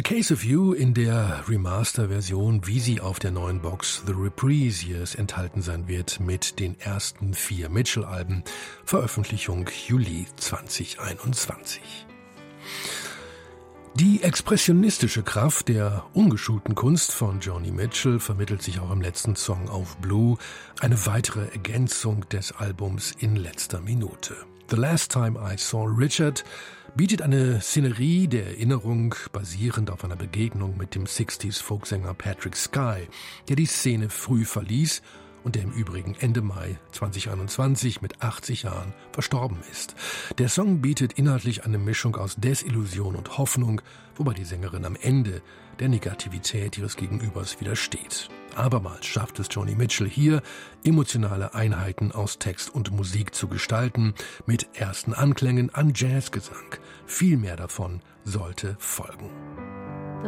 Case of You in der Remaster-Version, wie sie auf der neuen Box The Reprise Years enthalten sein wird, mit den ersten 4 Mitchell-Alben. Veröffentlichung Juli 2021. Die expressionistische Kraft der ungeschulten Kunst von Joni Mitchell vermittelt sich auch im letzten Song auf Blue, eine weitere Ergänzung des Albums in letzter Minute. The Last Time I Saw Richard bietet eine Szenerie der Erinnerung, basierend auf einer Begegnung mit dem 60s-Folksänger Patrick Sky, der die Szene früh verließ und der im Übrigen Ende Mai 2021 mit 80 Jahren verstorben ist. Der Song bietet inhaltlich eine Mischung aus Desillusion und Hoffnung, wobei die Sängerin am Ende der Negativität ihres Gegenübers widersteht. Abermals schafft es Joni Mitchell hier, emotionale Einheiten aus Text und Musik zu gestalten, mit ersten Anklängen an Jazzgesang. Viel mehr davon sollte folgen.